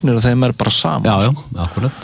og þeim bara sama. Já, akkurat.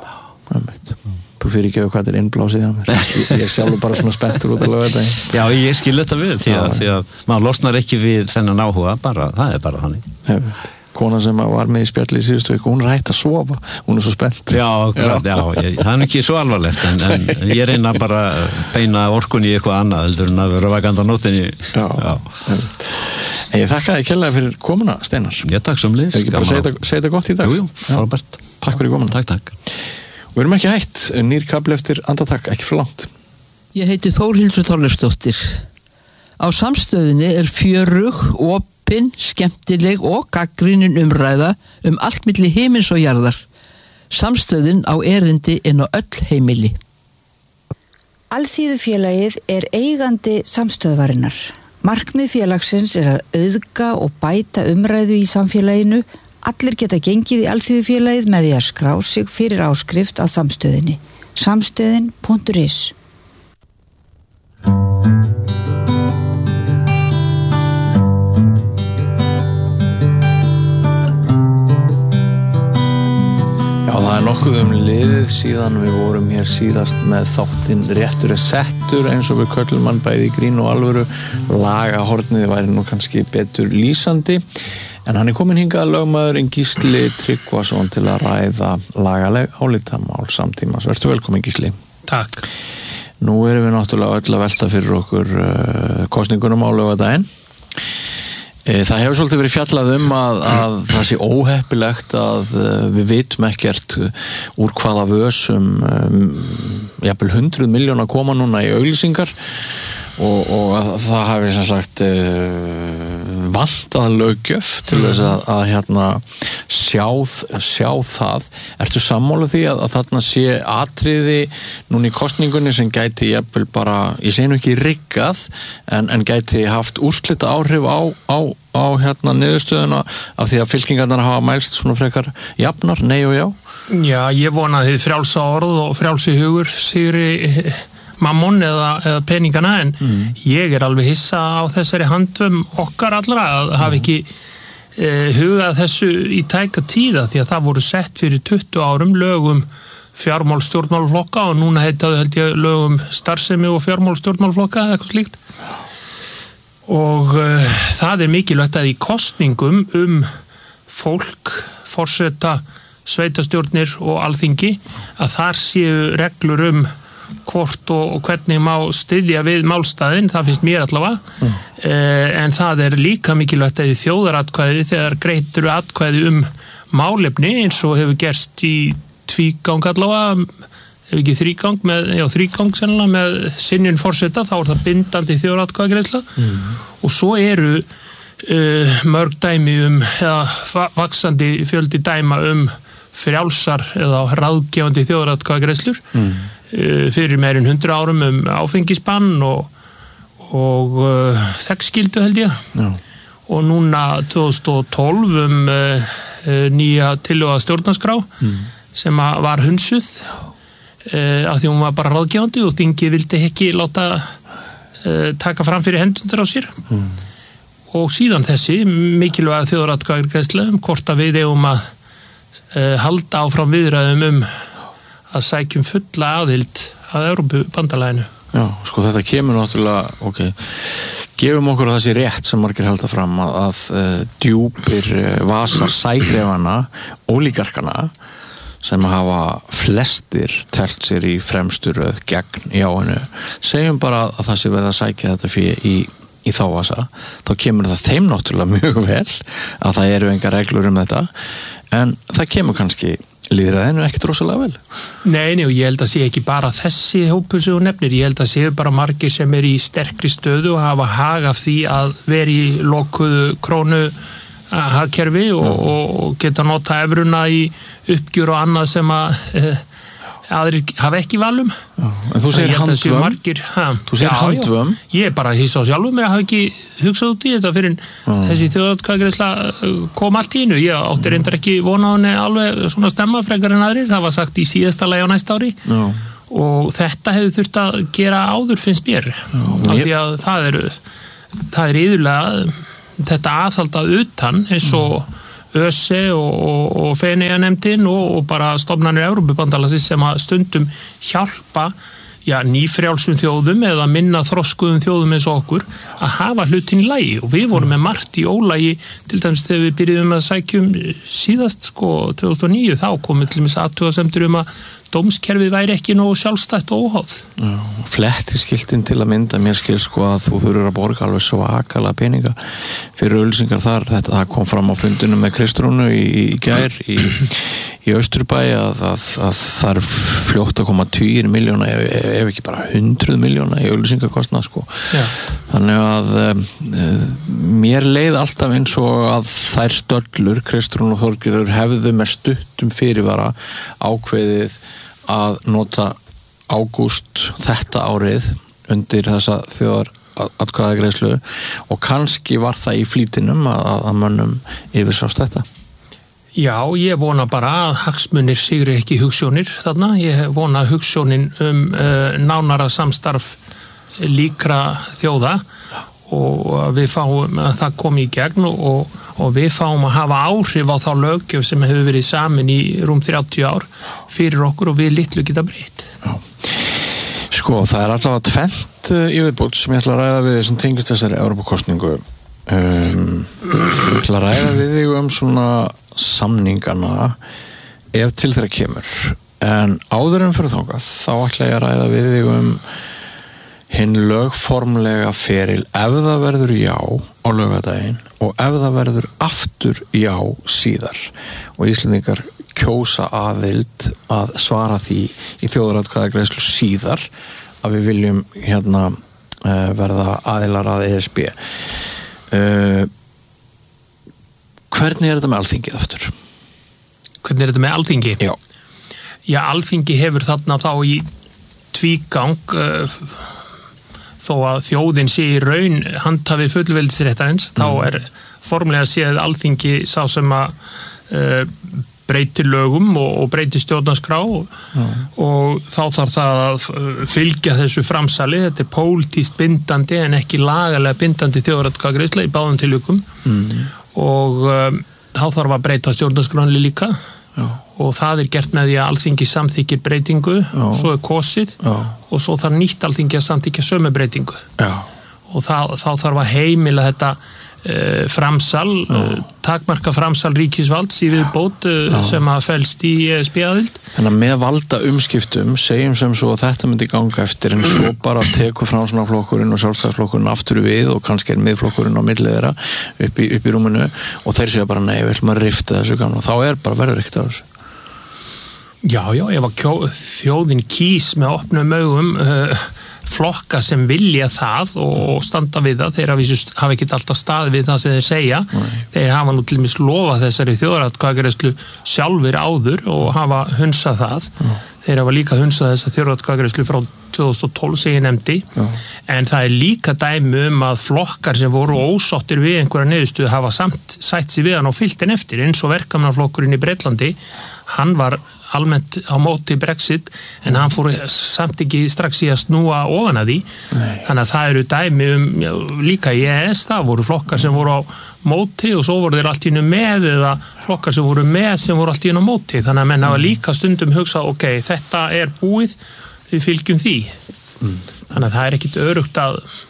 Þú fyrir ekki hvað þetta innblásið á mér. Ég sjálfur bara svona spenntur út að löga þetta. Já, ég skil þetta við því að maður losnar ekki við þennan áhuga, það bara þannig. Kona sem var með í spjalli í síðustu viku, hún hætt að sofa, hún svo spennt. Já, akkurat, það ekki svo alvarlegt, en ég reyna bara beina orkunni í eitthvað annað, heldur en að vera vakandi á nóttinni. Já. En ég þakka þér kærlega fyrir komuna, Steinar. Ég takk sömuleiðis. Ekki bara segja þetta gott í dag. Jú, frábært. Takk fyrir komuna. Takk. Við erum ekki hætt, nýr kafli eftir andartak, ekki fyrir langt. Ég heiti Þórhildur Þorleifsdóttir. Á Samstöðinni fjörug, opin, skemmtileg og gagnrýnin umræða allt milli himins og jarðar. Samstöðin á erindi inn á öll heimili. Alþýðufélagið eigandi samstöðvarinnar. Markmið félagsins að auðga og bæta umræðu í samfélaginu. Allir geta gengið í Alþýðufélagið með því að skrá sig fyrir áskrift að samstöðinni. Samstöðin.is Það nokkuð liðið síðan við vorum hér síðast með þáttinn Réttur settur eins og við köllum hann bæði í grín og alvöru. Lagahornið væri nú kannski betur lýsandi en hann komin hingað lögmaðurinn Gísli Tryggvason til að ræða lagaleg álitamál samtíma. Vertu velkomin Gísli. Takk. Nú erum við náttúrulega öll að velta fyrir okkur kosningunum á laugardaginn. Það hefur svolítið verið fjallað að það sé óheppilegt að við vitum ekkert úr hvaða vösum jafnvel 100 milljóna koma núna í auglýsingar og að það hafi sem sagt vantað löggjöf til þess að sjá það. Ertu sammála því að þarna sé atriði núna í kosningunni sem gæti jafnvel bara, ég segi nú ekki riggað en gæti haft úrslita áhrif á niðurstöðuna af því að fylkingarnar hafa mælst svona frekar jafnar, nei og já? Já, ég vona að þið frjálsa orð og frjálsi hugur sigri mammon eða peningana en ég alveg hissa á þessari handvum okkar allra að hafa ekki hugað þessu í tæka tíða því að það voru sett fyrir 20 árum lögum fjármál stjórnmálaflokka og núna heitaðu held ég lögum starfsemi og fjármál stjórnmálaflokka eða eitthvað slíkt og það mikilvægt að í kosningum fólk, forseta, sveitastjórnir og alþingi að þar séu reglur hvort og hvernig má styðja við málstæðin, það finnst mér allavega en það líka mikilvægt að í þjóðaratkvæði þegar greitt eru atkvæði málefni eins og hefur gerst í tvígang allavega ef ekki þrígang sennilega með synjun forseta, þá það bindandi þjóðaratkvæðagreiðsla og svo eru mörg dæmi eða vaxandi fjöldi dæma frjálsar eða ráðgefandi þjóðaratkvæðagreiðslur fyrir meirinn 100 árum áfengisbann og þekkskyldu held ég og núna 2012 nýja tillögu að stjórnarskrá sem var hunsuð af því hún var bara ráðgefandi og þingið vildi ekki láta taka fram fyrir hendurnar á sér og síðan þessi mikilvæga þjóðaratkvæðagreiðsla hvort að við eigum að halda áfram viðræðum að sækjum fulla aðild að Evrópubandalaginu. Já, sko þetta kemur náttúrulega, gefum okkur að það sé rétt sem margir halda fram að djúpir vasar sægrefana, ólígarkana sem hafa flestir telt sér í fremstu röð gegn jáinu, segjum bara að það sé verið að sækja þetta fyrir í þá vasa, þá kemur það þeim náttúrulega mjög vel að það eru engar reglur þetta, en það kemur kannski lýðræðinu ekkert rosalega vel. Nei, og ég held að sé ekki bara þessi hópur sem þú nefnir, ég held að sé bara margir sem í sterkri stöðu og hafa hag af því að vera í lokuðu krónu hagkerfi og geta nota evruna í uppgjör og annað sem aðrir hafa ekki valum. En þú segir handvömm. Þú segir handvömm. Ég bara hissa á sjálfum mér að hafa ekki hugsað út í þetta fyrir þessi þjóðaratkvæðagreiðsla kom allt í einu. Ég átti reyndar ekki vona á henni alveg svona stemma frekar en aðrir. Það var sagt í síðasta lagi á næsta ári. Og þetta hefði þurft að gera áður finnst mér. Af því að það er iðulega þetta aðhald að utan eins og ÖSE og Feneyjanefndin og bara stofnanir Evrópubandalagsins sem að stundum hjálpa nýfrjálsum þjóðum eða minna þroskuðum þjóðum eins og okkur að hafa hlutin í lagi og við vorum með margt í ólagi til dæmis þegar við byrjuðum að sækjum síðast 2009 þá komið til dæmis athugasemdir að dómskerfið væri ekki nógu sjálfstætt og óháð. Flettiskiltin til að mynda mér skil að þú þurfur að borga alveg svakalega peninga fyrir auglýsingar þar, þetta kom fram á fundunum með Kristrúnu í gær í Austurbæ að það er fljótt að koma 10 milljóna ef ekki bara 100 milljóna í auglýsingakostnað þannig að mér leið alltaf eins og að þær stöllur Kristrún og Þorgerður hefðu með stuttum fyrirvara ákveðið að nota ágúst þetta árið undir þessa þjóðaratkvæðagreiðslu og kannski var það í flýtinum að mönnum yfirsást þetta. Já, ég vona bara að hagsmunir sigri ekki hugsjónir þarna. Ég vona hugsjónin nánara samstarf líkra þjóða og við fáum að það komi í gegn og við fáum að hafa áhrif á þá löggjöf sem hefur verið samin í rúm 30 ár fyrir okkur og við litlu geta breytt. Já. Það er allavega tvennt yfirbót sem ég ætla að ræða við sem tengist þessari Evrópukosningu. Ég ætla að ræða við þig svona samningana ef til þeirra kemur. En áður en fyrir þangað þá ætla ég að ræða við þig hinn lögformlega feril ef það verður já á laugardaginn og ef það verður aftur já síðar og Íslendingar kjósa aðild að svara því í þjóðaratkvæðagreiðslu síðar að við viljum verða aðilar að ESB. Hvernig er þetta með Alþingið aftur? Hvernig er þetta með Alþingi? Já, Alþingi hefur þarna þá í tvígang þó að þjóðin sé í raun handhafi fullveldisréttarins þá er formlega séð Alþingi sá sem að breyti lögum og breyti stjórnarskrá og þá þarf það að fylgja þessu framsali, þetta er pólitískt bindandi en ekki lagalega bindandi þjóðaratkvæðagreiðsla í báðum tilvikum og þá þarf að breyta stjórnarskránni líka og það er gert með því að Alþingi samþykkir breytingu svo er kosið og svo þarf nýtt Alþingi að samþykkja sömu breytingu og þá þarf að heimila þetta framsal, takmarka framsal ríkisvalds í viðbót sem að felst í ESB-aðild. Þannig að með valda umskiptum segjum sem svo að þetta myndi ganga eftir en svo bara tekur Framsóknarflokkurinn og Sjálfstæðisflokkurinn aftur við og kannski er miðflokkurinn á milli þeirra upp í rúminu og þeir segja bara nei, við ætlum að rifta þessu gamla. Þá er bara verður ekkert af þessu. Já, ef að þjóðin kýs með opnum augum flokka sem vilja það og standa við það, þeir hafa ekki alltaf staðið við það sem þeir segja. Þeir hafa nú til dæmis lofað þessari þjóðaratkvæðagreiðslu sjálfir áður og hafa hunsað það. Þeir hafa líka hunsað þessa þjóðaratkvæðagreiðslu frá 2012 sem ég nefndi. En það er líka dæmi að flokkar sem voru ósáttir við einhverja niðurstöðu hafa samt sætt sig við hann og fylgt henn eftir eins og Verkamannaflokkurinn í Bretlandi, hann var almennt á móti Brexit en hann fór samt ekki strax í að snúa ofan að því. Þannig að það eru dæmi líka í ES, það voru flokkar sem voru á móti og svo voru þeir allt í einu með eða flokkar sem voru með sem voru allt í einu á móti. Þannig að menn hafa líka stundum hugsað ok, þetta er búið, við fylgjum því. Þannig að það er ekkit öruggt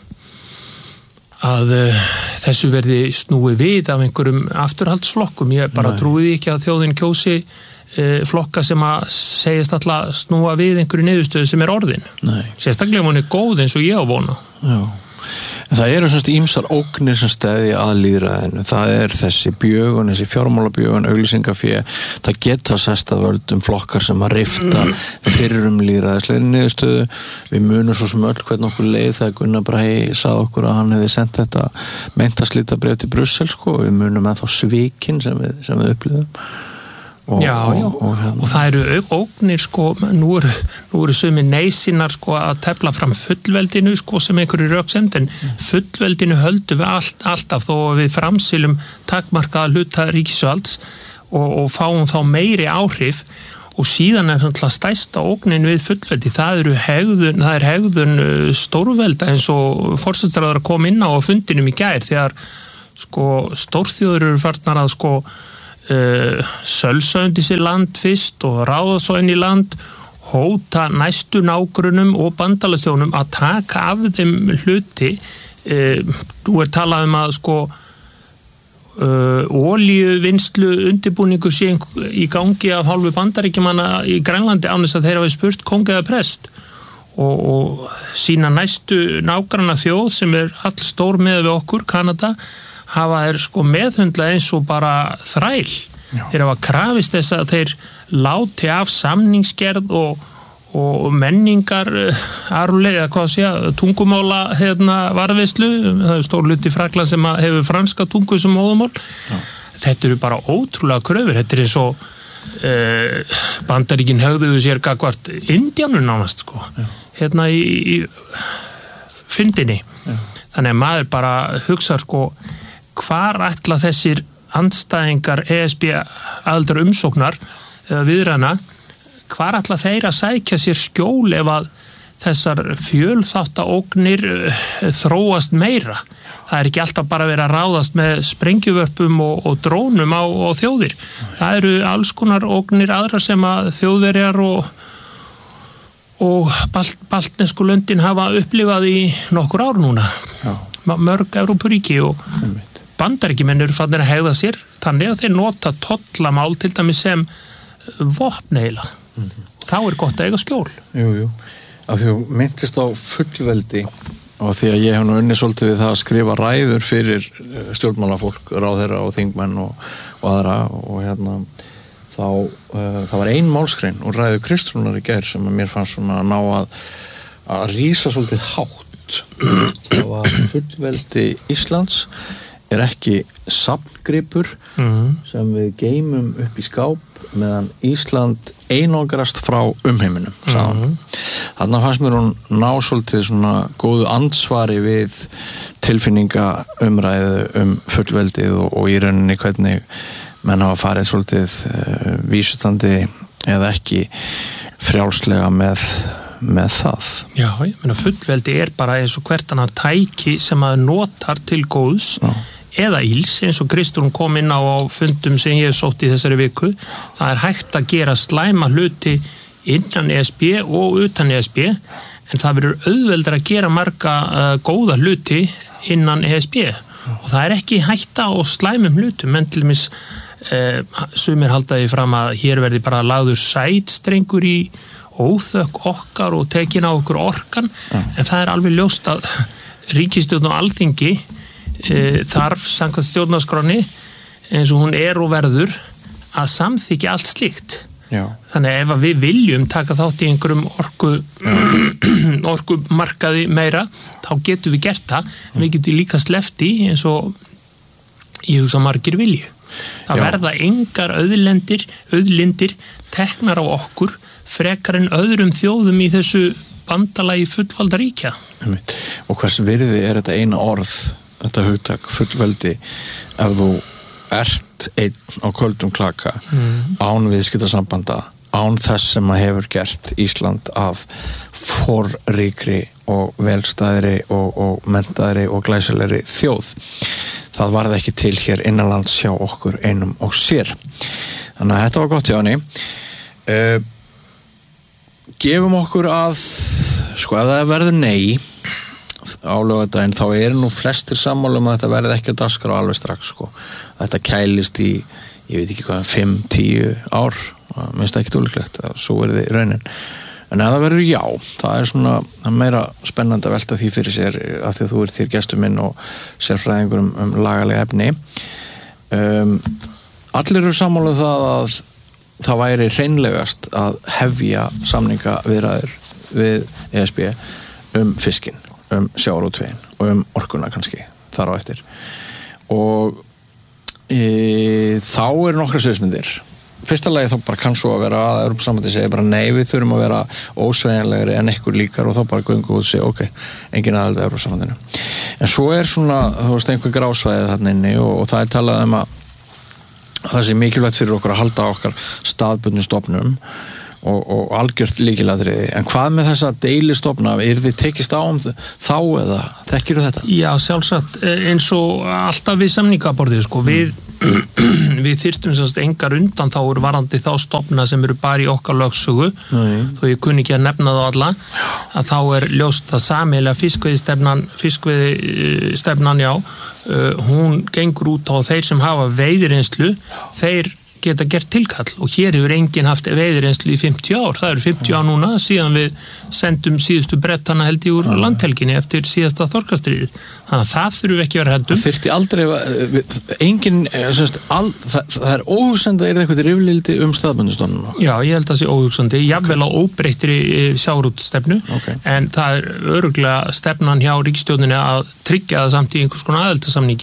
að þessu verði snúið við af einhverjum afturhaldsflokkum. Ég bara trúi ekki að þjóðin kjósi flokka sem að segjast alltaf snúa við einhverju niðurstöðu sem er orðin. Sérstaklega hún er góð eins og ég á vona. En það eru svona ýmsar ógnir sem steðja að lýðræðinu. Það er þessi bjögun, þessi fjármálabjögun, auglýsingafé. Það geta sest að völdum flokkar sem að rifta fyrir lýðræðislegri niðurstöðu. Við munum svo sem öll hvern okkur leið þegar Gunnar Bragi sagði okkur að hann hefði sendt þetta meintaslítabréf til Brussel Við munum ennþá svikin sem við upplifum. Og það eru ógnir nú eru sumir neysinnar að tefla fram fullveldinu sem einhverju röksemd en fullveldinu höldum við alltaf þó að við framsilum takmarkaða hluta ríkisvalds og fáum þá meiri áhrif og síðan er stærsta ógnin við fullveldi, það er hegðun stórvelda eins og forsætisráðherra kom inn á fundinum í gær þegar stórþjóðir eru farnar að sölsa undir sér land fyrst og ráða svo inn í land, hóta næstu nágrunum og bandalagsþjónum að taka af þeim hluti. Nú talað að sko olíuvinnslu undirbúningur sé í gangi af hálfu Bandaríkjamanna í Grænlandi án þess að þeir hafi spurt kóng eða prest og sína næstu nágranna þjóð sem all stór með við okkur, Kanada, hafa þeir sko meðhundla eins og bara þræl. Já. Þeir hafa krafist þess að þeir láti af samningsgerð og menningar arflega, hvað sé, tungumála varðveislu, það er stór hluti Frakkland sem hefur franska tungu sem móðumál. Já. Þetta eru bara ótrúlega kröfur, þetta er eins og Bandaríkin höfðuðu sér gagvart Indíánu nánast sko. Já. Í fyndinni. Já. Þannig að maður bara hugsa sko hvar ætla þessir andstæðingar ESB aðildar umsóknar eða viðræðna, hvar ætla þeir að sækja sér skjól ef að þessar fjölþáttaógnir þróast meira. Það er ekki alltaf bara verið að ráðast með sprengjuvörpum og drónum á þjóðir. Það eru alls konar ógnir aðra sem að þjóðverjar og baltnesku löndin hafa upplifað í nokkur ár núna. Já. Mörg Evrópuríki og Bandaríkjamenn eru fannir að hegða sér þannig að þeir nota tollamál til dæmis sem vopn eiginlega. Þá er gott að eiga skjól. Jú. Af því að myndist á fullveldi og því að ég hef nú unnið svolítið við það að skrifa ræður fyrir stjórnmálafólk, ráðherra og þingmenn og aðra og þá það var ein málsgrein og ræðu Kristrúnar í gær sem að mér fannst svona að ná að rísa svolítið hátt. Það var fullveldi Íslands er ekki safngripur sem við geymum upp í skáp meðan Ísland einangrast frá umheiminum, sagði hann. Þarna fannst mér hún ná svolítið svona góðu ansvari við tilfinningaumræðu fullveldið og í rauninni hvernig menn hafa farið svolítið vísutandi eða ekki frjálslega með það. Já, ég meina fullveldi er bara eins og hvert annað tæki sem að notar til góðs. Já. Eða íls, eins og Kristrún kom inn á fundum sem ég sótt í þessari viku. Það er hægt að gera slæma hluti innan ESB og utan ESB, en það verður auðveldar að gera marga góða hluti innan ESB. Og það er ekki hætta á slæmum hlutum, en til dæmis sumir haldaði fram að hér verði bara lagður sætstrengur í óþökk okkar og tekin á okkur orkan, en það er alveg ljóst að ríkisstjórn og alþingi þarf samkvæmt stjórnarskránni eins og hún er og verður að samþykja allt slíkt. Já. Þannig að ef við viljum taka þátt í einhverjum orkumarkaði meira, þá getum við gert það, en við getum líka sleppt í eins og ég hugsa margir vilju. Það verða engar auðlindir teknar á okkur frekar en öðrum þjóðum í þessu bandalagi fullvalda ríkja. Og hvers virði er þetta eina orð, þetta hugtak fullveldi, ef þú ert einn á köldum klaka án viðskiptasambanda, án þess sem að hefur gert Ísland að forríkri og velstæðri og menntaðri og glæsilegri þjóð. Það varð ekki til hér innanlands hjá okkur einum og sér. Þannig að þetta var gott, Jóni. Gefum okkur að, sko, ef það verður nei á laugardaginn, þá nú flestir sammála að þetta verði ekki að dagskrá alveg strax, sko. Þetta kælist í, ég veit ekki hvað, 5-10 ár, minnst ekki ólíklegt, svo þið raunin. En ef það verður já, það svona meira spennandi að velta því fyrir sér af því að þú ert hér gestur minn og sérfræðingur lagalega efni. Allir eru sammála það að það væri hreinlegast að hefja samningaviðræður við ESB fiskinn, sjávarútveginn og orkuna kannski þar á eftir. Og þá nokkrar sviðsmyndir. Fyrsta lagi þá bara kann svo að vera að Evrópusambandið segir bara nei, við þurfum að vera ósveigjanlegri en ekkur líkar og þá bara göngu út og segja ok, engin aðild að Evrópusambandinu. En svo svona, þú veist, einhver grásvæði þarna inni og það talað að það sé mikilvægt fyrir okkur að halda okkar staðbundnum stofnum og algjört lykilatriði. En hvað með þessa deilistofna, þið tekist á þá eða þekkirðu þetta? Já, sjálfsagt, eins og alltaf við samningaborðið, sko, við við þyrftum semst engar undanþágur varðandi þá stofna sem eru bara í okkar lögsögu, þó ég kunni ekki að nefna þá alla, að þá ljóst að sameiginlega fiskveiðistefnan, hún gengur út á þeir sem hafa veiðireynslu, þeir geta gert tilkall og hér hefur enginn haft veiðireynslu í 50 ár, það eru 50 ár núna síðan við sendum síðustu brettana held í úr landhelginni eftir síðasta þorskastríðið, þannig að það þurfum ekki að vera heldum. Það þyrfti aldrei enginn, það óhugsandi að eitthvað rifrildi staðbundustofnunum. Já, ég held að það sé óhugsandi, jafnvel á óbreyttri sjávarútvegsstefnu, en það örugglega stefnan hjá ríkisstjórninni að tryggja það samt í einhvers konar aðildarsamningi.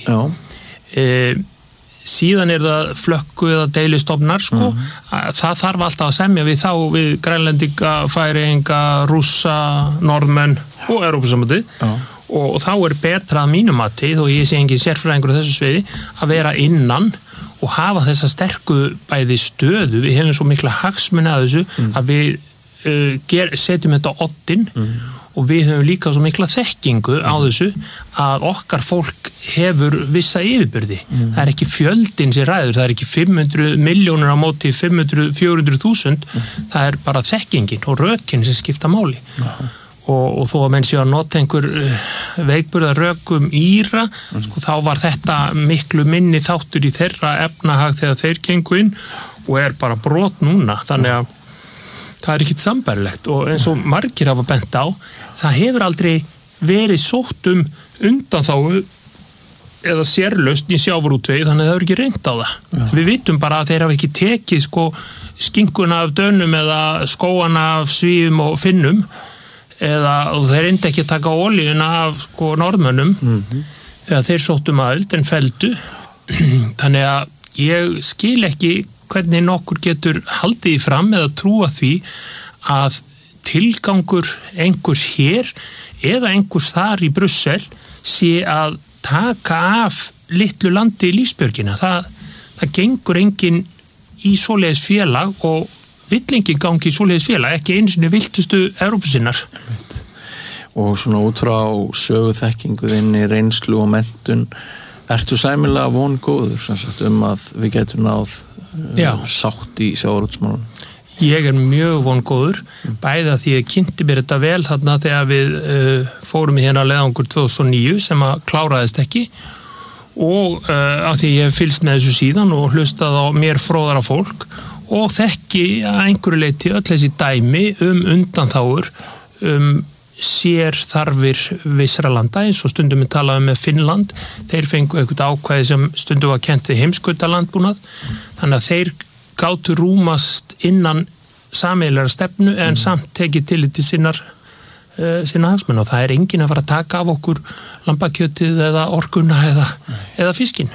Síðan það flökku eða deilistofnar sko. Það þarf alltaf að semja við þá við grænlendinga, færeyinga, rússa, norðmenn og Evrópusambandið og þá betra að mínum mati, þó ég sé engin sérfræðingur á þessu sviði, að vera innan og hafa þessa sterku bæði stöðu, við hefum svo mikla hagsmuni að þessu að við setjum þetta á oddinn og við höfum líka svo mikla þekkingu á þessu að okkar fólk hefur vissa yfirbyrði. Það ekki fjöldin sem ræður, það ekki 500 milljónir á móti 400.000, það bara þekkingin og rökin sem skipta máli. Og þó að menn sé að nota einhver veikburða rökum Íra, sko, þá var þetta miklu minni þáttur í þeirra efnahag þegar þeir gengu inn og bara brot núna, þannig að það ekkert sambærilegt og eins og margir hafa bent á, það hefur aldrei verið sótt undanþágu eða sérlausn í sjávarútvegi, þannig að það ekki reynt á það. Við vitum bara að þeir hafa ekki tekið sko skinkuna af Dönum eða skóana af Svíum og Finnum og þeir reyndi ekki að taka olíuna af sko Norðmönnum þegar þeir sóttum aðild en felldu. Þannig að ég skil ekki hvernig nokkur getur haldið í fram eða trúa því að tilgangur einhvers hér eða einhvers þar í Brussel sé að taka af litlu landi í lífsbjörgina. Það gengur enginn í svoleiðis félag og vill enginn gangi í svoleiðis félag, ekki einu sinni viltustu Evrópusinnar. Og svona út frá söguþekkingu þinni, reynslu og menntun, ertu sæmilega vongóður að við getum náð sátt í sjávarútvegsmálum? Ég mjög vongóður, bæði að því ég kynnti mér þetta vel þarna þegar við fórum í hérna leiðangur 2009 sem að kláraðist ekki og að því ég hef fylgst með þessu síðan og hlustað á mér fróðara fólk og þekki að einhverju leyti öll þessi dæmi undanþágur sér þarfir vissra landa eins og stundum við talaðum með Finnland, þeir fengu eitthvað ákvæði sem stundum var kennt við heimskautalandbúnað, þannig að þeir gátu rúmast innan sameiginlega stefnu en samt tekið tillit til sinna hagsmuna og það enginn að fara að taka af okkur lambakjötið eða orkuna eða fiskin.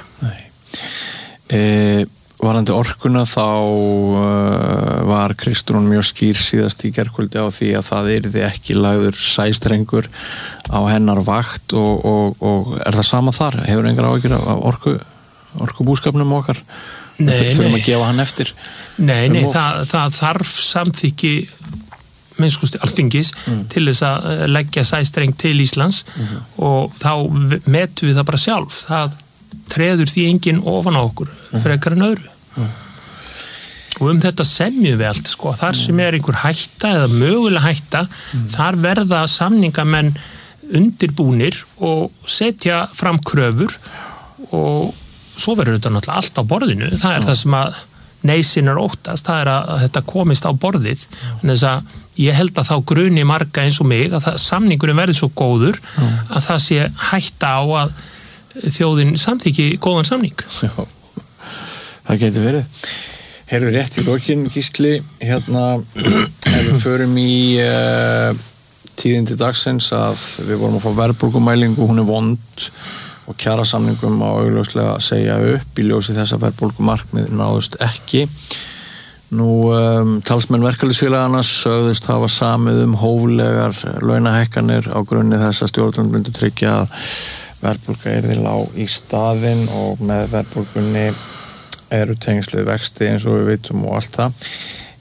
Varandi orkuna þá var Kristrún mjög skýr síðast í gærkvöldi á því að það yrði ekki lagður sæstrengur á hennar vakt og það sama þar? Hefur engar áhyggjur af orkubúskapnum okkar? Þurfum að gefa hann eftir? Nei, það þarf samþykki minnst Alþingis til þess að leggja sæstreng til Íslands og þá metum við það bara sjálf. Það treður því enginn ofan á okkur frekar en öðru. Og þetta semjum við allt sko. Þar sem einhver hætta eða mögulega hætta, þar verða samningamenn undirbúnir og setja fram kröfur og svo verður þetta náttúrulega allt á borðinu. Það það sem að neysinnar óttast, það að þetta komist á borðið. Þess að ég held að þá gruni marga eins og mig að samningurinn verði svo góður að það sé hætta á að þjóðin samþykki góðan samning. Já, það getur verið. Heyrðu rétt í lokin, Gísli, hérna ef við förum í tíðindi dagsins að við vorum að fá verðbólgumælingu, hún vond og kjarasamningum á augljóslega að segja upp í ljósi þess að verðbólgumarkmið náðust ekki. Nú, talsmenn verkalýðsfélagana sögðust hafa samið hóflegar launahækkanir á grunni þess að stjórnvöld myndu tryggja að verðbólga yrði lág í staðinn og með verðbólgunni eru tengsluð vexti eins og við vitum og allt það.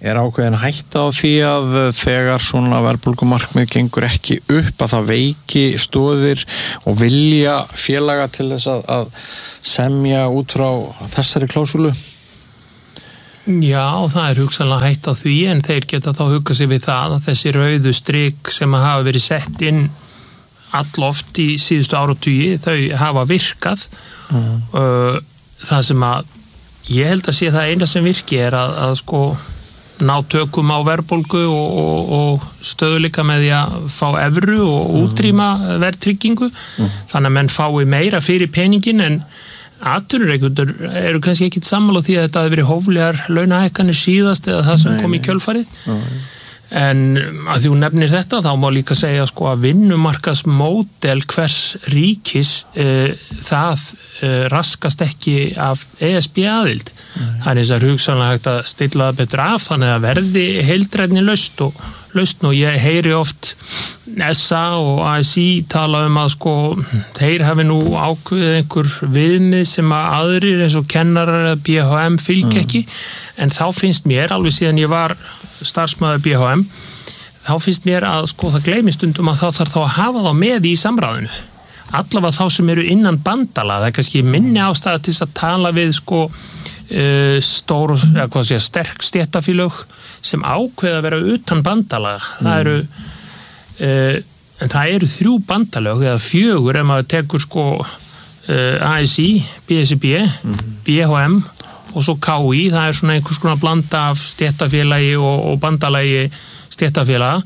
ákveðin hætta á því að þegar svona verðbólgumarkmið gengur ekki upp að það veiki stoðir og vilja félaga til þess að semja út frá þessari klásúlu? Já, það hugsanlega hætt á því en þeir geta þá hugað sig við það að þessi rauðu strik sem hafa verið sett inn alloft í síðustu áratugi, þau hafa virkað. Það sem að ég held að sé það eina sem virki að sko ná tökum á verðbólgu og stöðuleika með því að fá evru og útrýma verðtryggingu. Þannig að menn fái meira fyrir peningin en atvinnurekendur eru kannski ekkit sammála því að þetta hafi verið hóflegar launahækkanir síðast eða það sem kom í kjölfarið. En að þú nefnir þetta þá má líka segja sko að vinnumarkaðsmódel hvers ríkis það raskast ekki af ESB aðild. Það er eins og hugsanlega hægt að stilla það betur af þannig að verði heildrænni lausn og ég heyri oft SA og ASI tala að sko þeir hafi nú ákveðið einhver viðmið sem að aðrir eins og kennarar eða BHM fylgja ekki en þá finnst mér alveg síðan ég var starfsmaður BHM þá finnst mér að sko það gleymist stundum að þá þarf þá að hafa þá með í samráðinu allavega þá sem eru innan bandala það er kannski minni ástæða til þess að tala við sko stór eða hvað sé sterk stéttafélög sem ákveða að vera utan bandalaga það eru en það eru 3 bandalög eða 4 ef maður tekur sko ASI, BSIB BHM og svo KI það er svona einhvers konar blanda af stéttafélagi og bandalagi stéttafélaga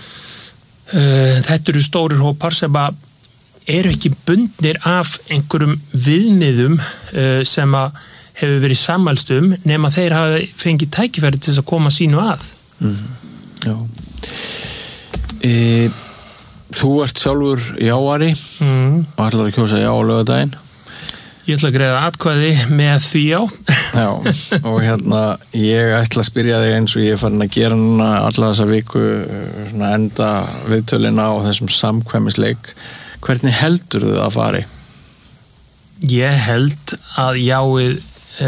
þetta eru stórir hópar sem að eru ekki bundnir af einhverjum viðmiðum sem að hefur verið sammælst nema þeir hafa fengið tækifæri til þess að koma sínu að. Já. Þú ert sjálfur jáari og ætlar að kjósa já á laugardaginn. Ég ætla að greiða atkvæði með því já. Já, og ég ætla að spyrja þig eins og ég er farin að gera núna alla þessa viku svona enda viðtölina á þessum samkvæmisleik. Hvernig heldur þú að fari? Ég held að jáið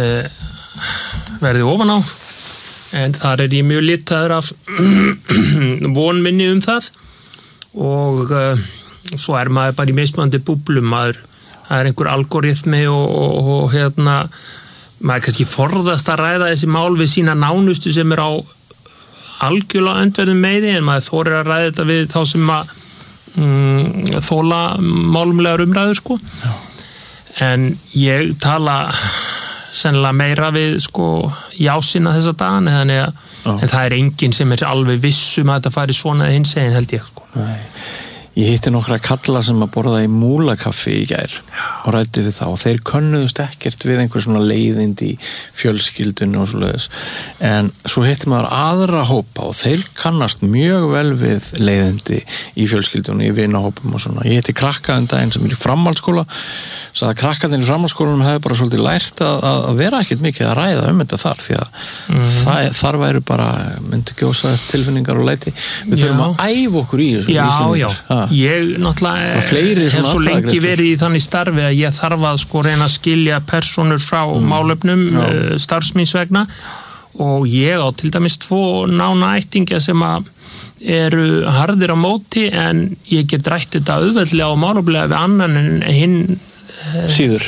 verði ofan á en þar er ég mjög litaður af vonminni það og svo er maður bara í mismunandi búblum það er einhver algoritmi og maður kannski forðast að ræða þessi mál við sína nánustu sem er á algjörlega öndverðum meiri en maður þorir að ræða þetta við þá sem að þóla málumlegar umræður sko en ég tala sennilega meira við sko jásina þessa dagana þannig að en það er enginn sem er alveg vissum að þetta fari svona hins eginn held ég sko. Nei. Ég hitti nokkra kalla sem að borða í múlakaffi í gær og ræddi við þá og þeir könnuðust ekkert við einhver svona leiðindi í fjölskyldunni og svoleiðis en svo hitti maður aðra hópa og þeir kannast mjög vel við leiðindi í fjölskyldunni í vinahópum og svona. Ég hitti krakka daginn sem er í framhaldsskóla svo að krakkarnir í framhaldsskólanum hefði bara svolítið lært að vera ekkert mikið að ræða þetta þar því að þar væru bara myndi gjósa tilfinningar og læti við þurfum að æfa okkur í þessu Já, ég náttúrulega hef svo lengi verið í þannig starfi að ég þarf að sko reyna að skilja personur frá málefnum starfsmíns vegna og ég á til dæmis 2 nána ættingja sem að eru harðir á móti en ég get rætt þetta auðveldlega og máleflega við annan en hinn síður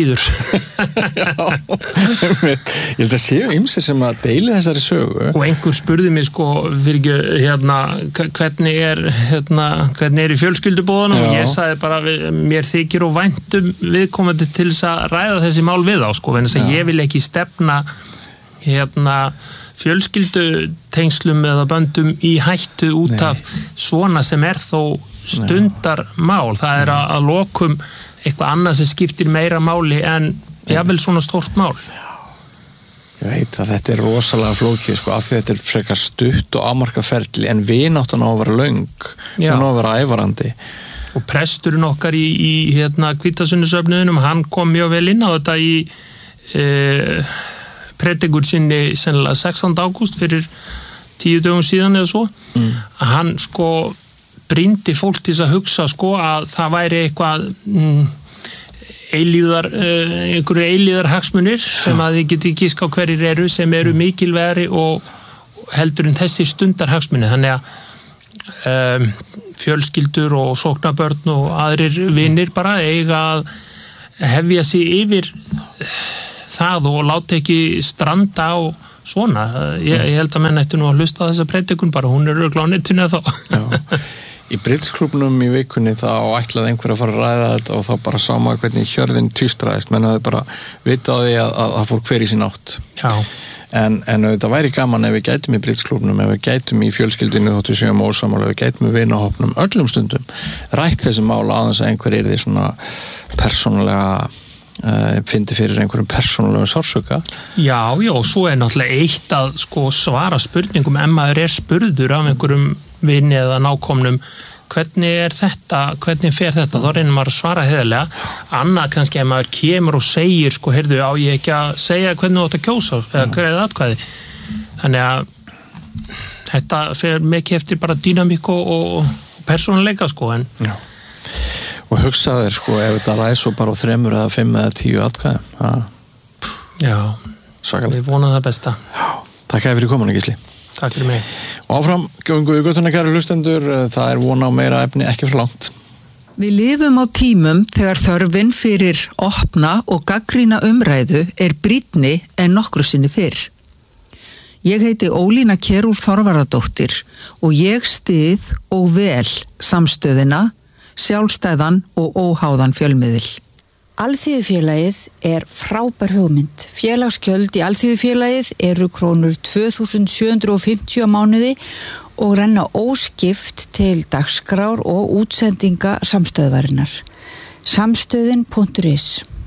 ég held að séu ýmsir sem að deili þessari sögu og einhver spurði mig sko fyrir hvernig er í fjölskyldubóðunum og ég sagði bara mér þykir og væntum viðkomandi til þess að ræða þessi mál við á sko en þess að ég vil ekki stefna fjölskyldutengslum eða böndum í hættu út af svona sem er þó stundarmál það er að lokum eitthvað annað sem skiptir meira máli en jafnvel svona stórt mál. Ég veit að þetta er rosalega flókið sko, af því þetta er frekar stutt og afmarkað ferli en vináttan á að vera löng og á að vera ævarandi. Og presturinn okkar í Hvítasunnursöfnuðinum, hann kom mjög vel inn á þetta í predikur sinni sennilega 16. ágúst fyrir 10 dögum síðan eða svo. Hann sko brýndi fólk til að hugsa sko að það væri eitthvað einhverju eilíðar hagsmunir sem að þið geti giska á hverjir eru sem eru mikilvægari og heldur en þessi stundarhagsmuni, þannig að fjölskyldur og sóknabörn og aðrir vinir bara eiga að hefja sig yfir það og láta ekki stranda á svona. Ég held að menn ættu nú að hlusta á þessa predikun bara, hún örugglega á netinu þá. Já. Í Bridge-klúbnum í vikunni þá ætlaði einhver að fara að ræða þetta og þá bara sá maður hvernig hjörðin tvístraðist, menn hafði bara vita á því að það fór hver í sín átt. Já. En þetta væri gaman ef við gætum í Bridge-klúbnum, ef við gætum í fjölskyldinu þóttu séum ósamála, ef við gætum í vinahópnum öllum stundum, rætt þessi mála aðeins að einhver yrði svona persónulega fyndi fyrir einhverjum persónulegum sársauka. Já, og svo náttúrulega eitt að svara spurningum ef maður spurður af einhverjum vini eða nákomnum hvernig hvernig fer þetta, þá reynir maður að svara heiðarlega. Annað kannski ef maður kemur og segir, heyrðu, á ég ekki að segja hvernig þú átt að kjósa eða greiða atkvæði. Þannig að þetta fer mikið eftir bara dýnamík og persónuleika, en já. Og hugsaðir, ef þetta ræði svo bara á 3 eða 5 eða 10 atkvæðum. Já, svakalegt. Við vonum það besta. Já, takk fyrir komuna, Gísli. Takk fyrir mig. Og áfram, göngum við göttuna, kæru hlustendur, það von á meira efni ekki fyrir langt. Við lifum á tímum þegar þörfin fyrir opna og gagnrýna umræðu brýnni en nokkru sinni fyrr. Ég heiti Ólína Kjerúl Þorvarðardóttir og ég styð og vel samstöðina, sjálfstæðan og óháðan fjölmiðil. Alþýðufélagið frábær hugmynd. Félagsgjöld í Alþýðufélagið eru krónur 2.750 á mánuði og renna óskipt til dagskrár og útsendinga samstöðvarinnar. Samstöðin.is